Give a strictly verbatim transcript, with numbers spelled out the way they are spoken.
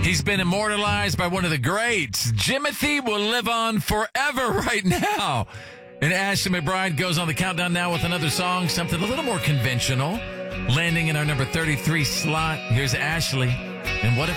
He's been immortalized by one of the greats. Jimothy will live on forever right now. And Ashley McBryde goes on the countdown now with another song, something a little more conventional, landing in our number thirty-three slot. Here's Ashley. And what if